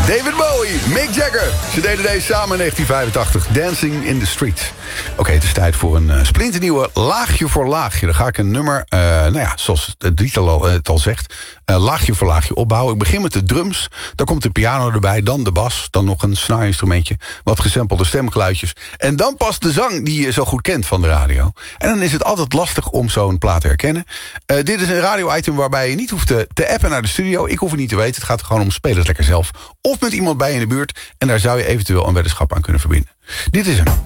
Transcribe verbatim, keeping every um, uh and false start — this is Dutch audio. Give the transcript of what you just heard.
David Bowie, Mick Jagger. Ze deden deze samen in negentien vijfentachtig. Dancing in the Street. Oké, okay, het is tijd voor een uh, splinternieuwe Laagje voor Laagje. Dan ga ik een nummer, uh, nou ja, zoals het titel al, uh, het al zegt... Uh, laagje voor laagje opbouwen. Ik begin met de drums, dan komt de piano erbij... dan de bas, dan nog een snaarinstrumentje... wat gesampelde stemgeluidjes... en dan pas de zang die je zo goed kent van de radio. En dan is het altijd lastig om zo'n plaat te herkennen. Uh, dit is een radio-item waarbij je niet hoeft te, te appen naar de studio. Ik hoef het niet te weten, het gaat gewoon om spelen het lekker zelf... of met iemand bij je in de buurt... en daar zou je eventueel een weddenschap aan kunnen verbinden. Dit is hem.